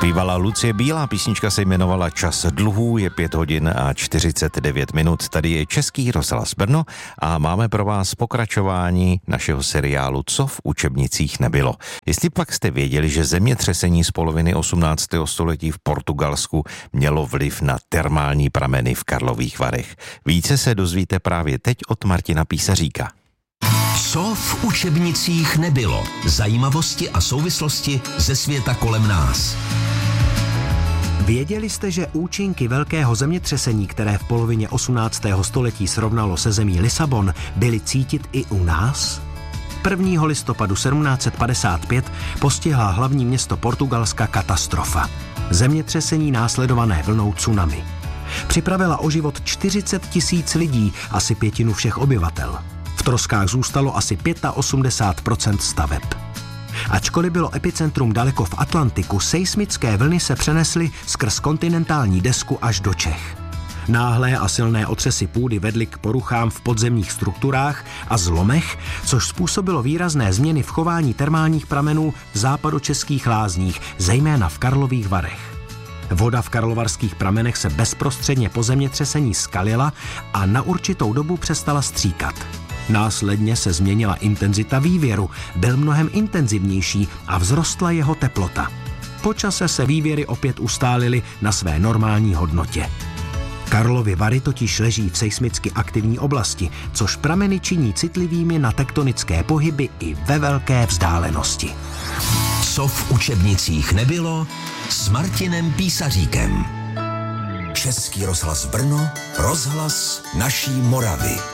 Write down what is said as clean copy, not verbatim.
Zpívala Lucie Bílá, písnička se jmenovala Čas dluhů, je 5 hodin a 49 minut. Tady je Český rozhlas Brno a máme pro vás pokračování našeho seriálu Co v učebnicích nebylo. Jestli pak jste věděli, že zemětřesení z poloviny 18. století v Portugalsku mělo vliv na termální prameny v Karlových Varech. Více se dozvíte právě teď od Martina Písaříka. Co v učebnicích nebylo? Zajímavosti a souvislosti ze světa kolem nás. Věděli jste, že účinky velkého zemětřesení, které v polovině 18. století srovnalo se zemí Lisabon, byly cítit i u nás? 1. listopadu 1755 postihla hlavní město Portugalska katastrofa. Zemětřesení následované vlnou tsunami. Připravila o život 40 000 lidí, asi pětinu všech obyvatel. V troskách zůstalo asi 85% staveb. Ačkoliv bylo epicentrum daleko v Atlantiku, seismické vlny se přenesly skrz kontinentální desku až do Čech. Náhlé a silné otřesy půdy vedly k poruchám v podzemních strukturách a zlomech, což způsobilo výrazné změny v chování termálních pramenů v západočeských lázních, zejména v Karlových Varech. Voda v karlovarských pramenech se bezprostředně po zemětřesení skalila a na určitou dobu přestala stříkat. Následně se změnila intenzita vývěru, byl mnohem intenzivnější a vzrostla jeho teplota. Po čase se vývěry opět ustálily na své normální hodnotě. Karlovy Vary totiž leží v seismicky aktivní oblasti, což prameny činí citlivými na tektonické pohyby i ve velké vzdálenosti. Co v učebnicích nebylo s Martinem Písaříkem. Český rozhlas Brno, rozhlas naší Moravy.